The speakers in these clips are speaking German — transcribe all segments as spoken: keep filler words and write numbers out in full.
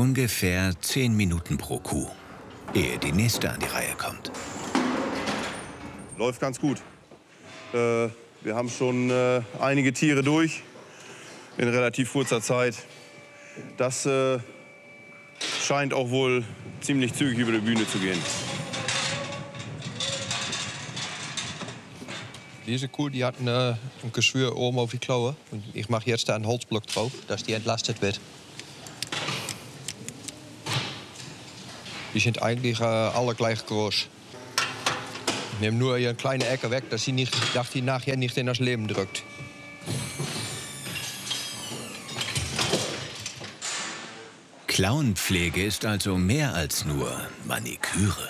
Ungefähr zehn Minuten pro Kuh, ehe die nächste an die Reihe kommt. Läuft ganz gut. Äh, wir haben schon äh, einige Tiere durch in relativ kurzer Zeit. Das äh, scheint auch wohl ziemlich zügig über die Bühne zu gehen. Diese Kuh die hat eine, ein Geschwür oben auf die Klaue. Und ich mache jetzt da einen Holzblock drauf, dass die entlastet wird. Die sind eigentlich äh, alle gleich groß. Ich nehme nur eine kleine Ecke weg, dass sie, nicht, dass die nachher nicht in das Leben drückt. Klauenpflege ist also mehr als nur Maniküre.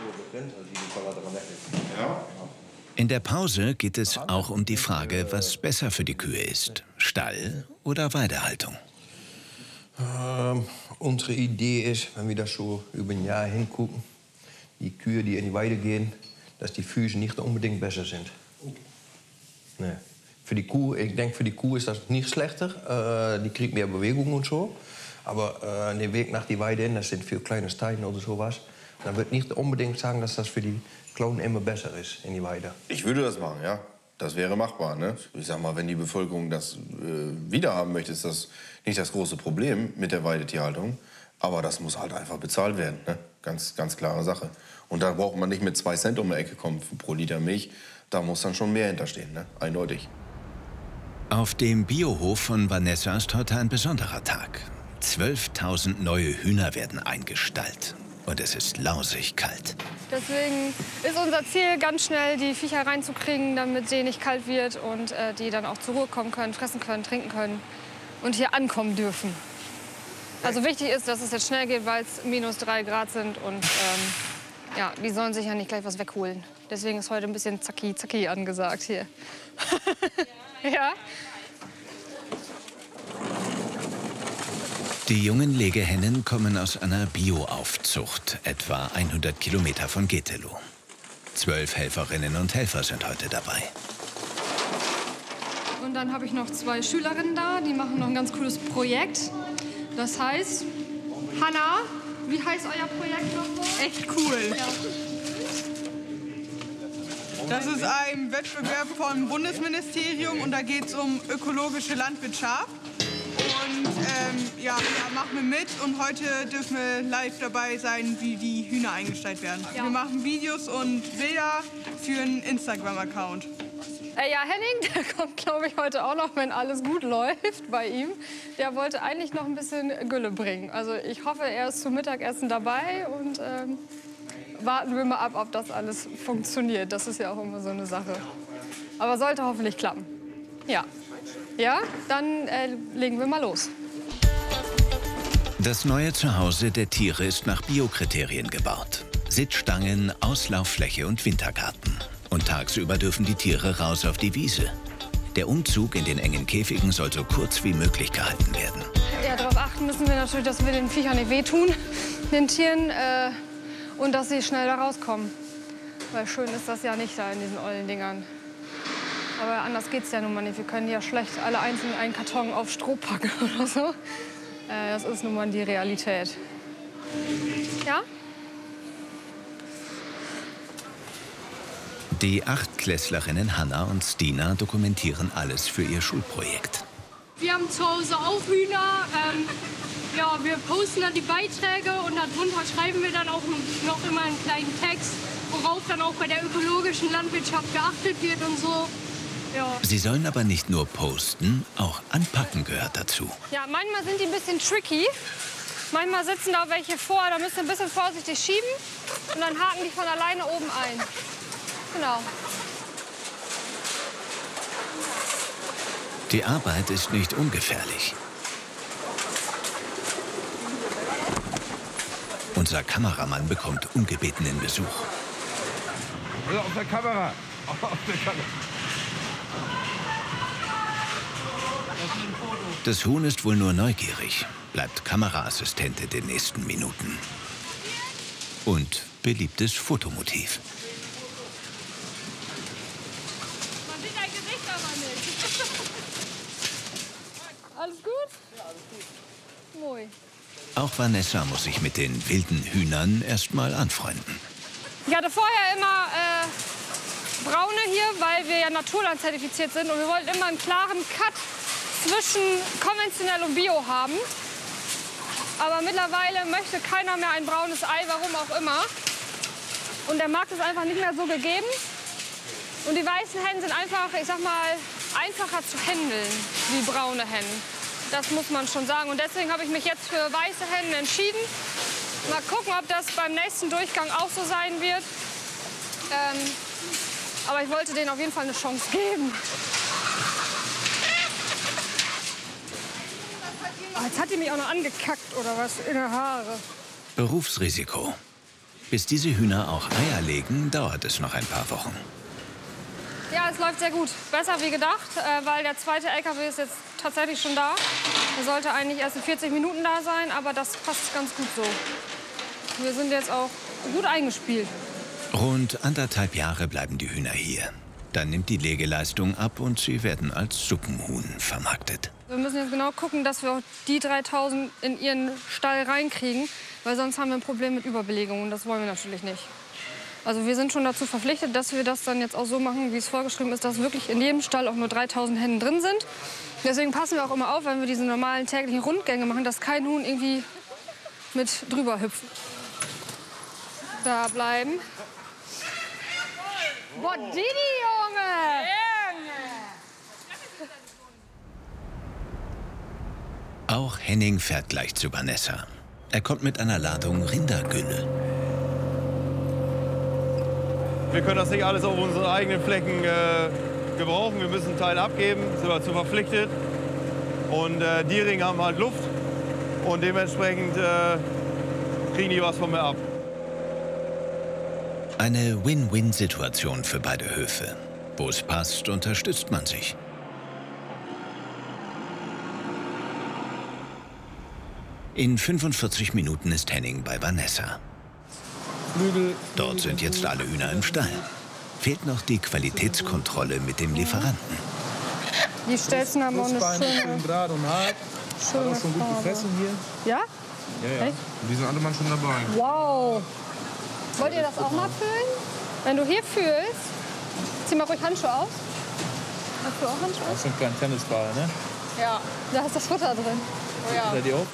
In der Pause geht es auch um die Frage, was besser für die Kühe ist. Stall oder Weidehaltung? Ähm, unsere Idee ist, wenn wir das so über ein Jahr hingucken, die Kühe, die in die Weide gehen, dass die Füße nicht unbedingt besser sind. Nee. Für die Kuh, ich denke, für die Kuh ist das nicht schlechter. Äh, die kriegt mehr Bewegung und so. Aber äh, der Weg nach die Weide hin, das sind viel kleine Steine oder sowas. Dann wird nicht unbedingt sagen, dass das für die Klauen immer besser ist in die Weide. Ich würde das machen, ja. Das wäre machbar, ne? Ich sag mal, wenn die Bevölkerung das äh, wiederhaben möchte, ist das nicht das große Problem mit der Weidetierhaltung. Aber das muss halt einfach bezahlt werden, ne? Ganz, ganz klare Sache. Und da braucht man nicht mit zwei Cent um die Ecke kommen pro Liter Milch. Da muss dann schon mehr hinterstehen, ne? Eindeutig. Auf dem Biohof von Vanessa ist heute ein besonderer Tag. zwölftausend neue Hühner werden eingestallt. Und es ist lausig kalt. Deswegen ist unser Ziel, ganz schnell die Viecher reinzukriegen, damit denen nicht kalt wird und äh, die dann auch zur Ruhe kommen können, fressen können, trinken können und hier ankommen dürfen. Also wichtig ist, dass es jetzt schnell geht, weil es minus drei Grad sind und ähm, ja, die sollen sich ja nicht gleich was wegholen. Deswegen ist heute ein bisschen zacki zacki angesagt hier. Ja. Die jungen Legehennen kommen aus einer Bio-Aufzucht, etwa hundert Kilometer von Getelow. Zwölf Helferinnen und Helfer sind heute dabei. Und dann habe ich noch zwei Schülerinnen da, die machen noch ein ganz cooles Projekt. Das heißt, Hanna, wie heißt euer Projekt nochmal? Echt cool. Ja. Das ist ein Wettbewerb vom Bundesministerium und da geht es um ökologische Landwirtschaft. Und ähm, ja, da machen wir mit und heute dürfen wir live dabei sein, wie die Hühner eingestellt werden. Ja. Wir machen Videos und Bilder für einen Instagram-Account. Äh, ja, Henning, der kommt, glaube ich, heute auch noch, wenn alles gut läuft bei ihm. Der wollte eigentlich noch ein bisschen Gülle bringen. Also ich hoffe, er ist zum Mittagessen dabei und ähm, warten wir mal ab, ob das alles funktioniert. Das ist ja auch immer so eine Sache. Aber sollte hoffentlich klappen. Ja. Ja, dann äh, legen wir mal los. Das neue Zuhause der Tiere ist nach Biokriterien gebaut. Sitzstangen, Auslauffläche und Wintergarten. Und tagsüber dürfen die Tiere raus auf die Wiese. Der Umzug in den engen Käfigen soll so kurz wie möglich gehalten werden. Ja, darauf achten müssen wir natürlich, dass wir den Viechern nicht wehtun, den Tieren, äh, und dass sie schnell da rauskommen. Weil schön ist das ja nicht da in diesen ollen Dingern. Aber anders geht's ja nun mal nicht. Wir können ja schlecht alle einzeln einen Karton auf Stroh packen oder so. Äh, das ist nun mal die Realität. Ja? Die Achtklässlerinnen Hanna und Stina dokumentieren alles für ihr Schulprojekt. Wir haben zu Hause auch Hühner. Ähm, ja, wir posten dann die Beiträge und darunter schreiben wir dann auch noch immer einen kleinen Text, worauf dann auch bei der ökologischen Landwirtschaft geachtet wird und so. Ja. Sie sollen aber nicht nur posten, auch anpacken gehört dazu. Ja, manchmal sind die ein bisschen tricky. Manchmal sitzen da welche vor, da müsst ihr ein bisschen vorsichtig schieben und dann haken die von alleine oben ein. Genau. Die Arbeit ist nicht ungefährlich. Unser Kameramann bekommt ungebetenen Besuch. Also auf der Kamera. Auf der Kamera. Das Huhn ist wohl nur neugierig, bleibt Kameraassistent in den nächsten Minuten. Und beliebtes Fotomotiv. Man sieht dein Gesicht aber nicht. Alles gut? Ja, alles gut. Moi. Auch Vanessa muss sich mit den wilden Hühnern erst mal anfreunden. Ich hatte vorher immer äh, braune hier, weil wir ja Naturland zertifiziert sind. Und wir wollten immer einen klaren Cut zwischen konventionell und Bio haben. Aber mittlerweile möchte keiner mehr ein braunes Ei, warum auch immer. Und der Markt ist einfach nicht mehr so gegeben. Und die weißen Hennen sind einfach, ich sag mal, einfacher zu handeln wie braune Hennen. Das muss man schon sagen. Und deswegen habe ich mich jetzt für weiße Hennen entschieden. Mal gucken, ob das beim nächsten Durchgang auch so sein wird. Ähm, aber ich wollte denen auf jeden Fall eine Chance geben. Oh, jetzt hat die mich auch noch angekackt oder was in der Haare. Berufsrisiko. Bis diese Hühner auch Eier legen, dauert es noch ein paar Wochen. Ja, es läuft sehr gut. Besser wie gedacht, äh, weil der zweite L K W ist jetzt tatsächlich schon da. Er sollte eigentlich erst in vierzig Minuten da sein, aber das passt ganz gut so. Wir sind jetzt auch gut eingespielt. Rund anderthalb Jahre bleiben die Hühner hier. Dann nimmt die Legeleistung ab und sie werden als Suppenhuhn vermarktet. Wir müssen jetzt genau gucken, dass wir auch die dreitausend in ihren Stall reinkriegen, weil sonst haben wir ein Problem mit Überbelegung und das wollen wir natürlich nicht. Also wir sind schon dazu verpflichtet, dass wir das dann jetzt auch so machen, wie es vorgeschrieben ist, dass wirklich in jedem Stall auch nur dreitausend Hennen drin sind. Deswegen passen wir auch immer auf, wenn wir diese normalen täglichen Rundgänge machen, dass kein Huhn irgendwie mit drüber hüpft. Da bleiben. Boah, Didi, Junge! Auch Henning fährt gleich zu Vanessa. Er kommt mit einer Ladung Rindergülle. Wir können das nicht alles auf unseren eigenen Flächen äh, gebrauchen. Wir müssen einen Teil abgeben, sind dazu verpflichtet. Und äh, die Ringe haben halt Luft und dementsprechend äh, kriegen die was von mir ab. Eine Win-Win-Situation für beide Höfe. Wo es passt, unterstützt man sich. In fünfundvierzig Minuten ist Henning bei Vanessa. Dort sind jetzt alle Hühner im Stall. Fehlt noch die Qualitätskontrolle mit dem Lieferanten. Die Stelzen haben auch eine schöne, schön Grad und hart. schöne Hat auch schon gut Farbe. gefressen hier. Ja? Ja, ja. Echt? Und die sind alle mal schon dabei. Wow. Wollt ihr das auch mal fühlen? Wenn du hier fühlst, zieh mal ruhig Handschuhe aus. Hast du auch Handschuhe? Das ist so ein kleiner Tennisball, ne? Ja, da ist das Futter drin. Oh ja. Seid ihr auch?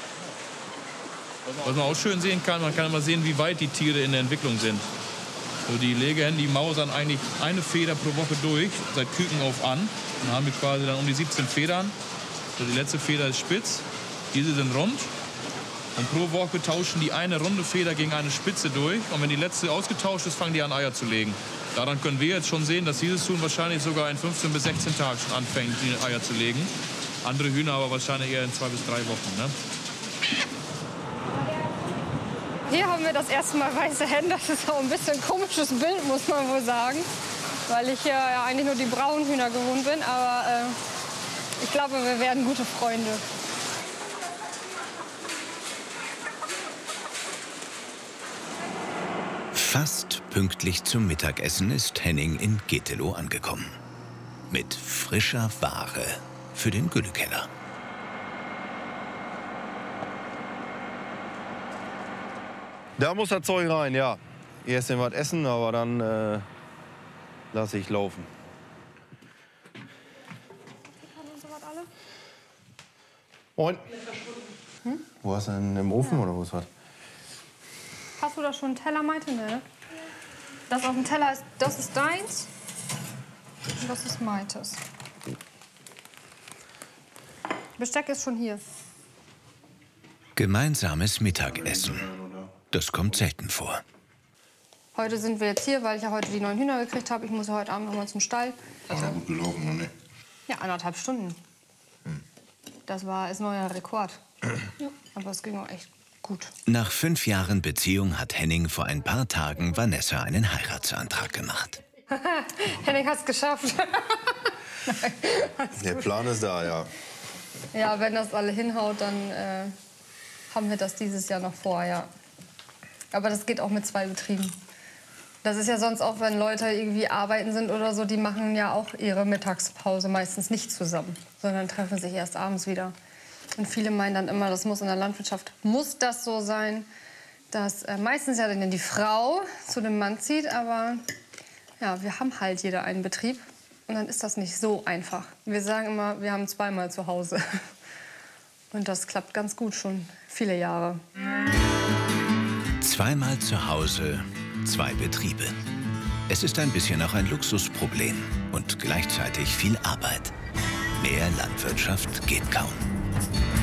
Was man auch schön sehen kann, man kann immer sehen, wie weit die Tiere in der Entwicklung sind. So die Legehennen, die mausern eigentlich eine Feder pro Woche durch, seit Küken auf an. Dann haben wir quasi dann um die siebzehn Federn. So die letzte Feder ist spitz, diese sind rund. Und pro Woche tauschen die eine runde Feder gegen eine Spitze durch. Und wenn die letzte ausgetauscht ist, fangen die an, Eier zu legen. Daran können wir jetzt schon sehen, dass dieses Huhn wahrscheinlich sogar in fünfzehn bis sechzehn Tagen schon anfängt, die Eier zu legen. Andere Hühner aber wahrscheinlich eher in zwei bis drei Wochen. Ne? Hier haben wir das erste Mal weiße Hennen. Das ist auch ein bisschen ein komisches Bild, muss man wohl sagen. Weil ich hier ja eigentlich nur die braunen Hühner gewohnt bin. Aber äh, ich glaube, wir werden gute Freunde. Fast pünktlich zum Mittagessen ist Henning in Getelow angekommen. Mit frischer Ware für den Güllekeller. Da muss das Zeug rein, ja. Erst was essen, aber dann äh, lasse ich laufen. Moin. Hm? Wo hast du denn im Ofen, ja, oder wo ist was? Hast du da schon einen Teller, Maite? Ne? Das auf dem Teller ist, das ist deins und das ist Maites. Besteck ist schon hier. Gemeinsames Mittagessen. Das kommt selten vor. Heute sind wir jetzt hier, weil ich ja heute die neuen Hühner gekriegt habe. Ich muss ja heute Abend noch mal zum Stall. Ist ja gut gelaufen, oder nicht? Ja, anderthalb Stunden. Hm. Das war ist neuer Rekord. Ja, aber es ging auch echt gut. Nach fünf Jahren Beziehung hat Henning vor ein paar Tagen Vanessa einen Heiratsantrag gemacht. Henning hat's geschafft. Nein, Der Plan ist da, ja. Ja, wenn das alle hinhaut, dann äh, haben wir das dieses Jahr noch vor, ja. Aber das geht auch mit zwei Betrieben. Das ist ja sonst auch, wenn Leute irgendwie arbeiten sind oder so, die machen ja auch ihre Mittagspause meistens nicht zusammen, sondern treffen sich erst abends wieder. Und viele meinen dann immer, das muss in der Landwirtschaft, muss das so sein, dass äh, meistens ja dann die Frau zu dem Mann zieht. Aber ja, wir haben halt jeder einen Betrieb und dann ist das nicht so einfach. Wir sagen immer, wir haben zweimal zu Hause. Und das klappt ganz gut schon viele Jahre. Zweimal zu Hause, zwei Betriebe. Es ist ein bisschen auch ein Luxusproblem und gleichzeitig viel Arbeit. Mehr Landwirtschaft geht kaum.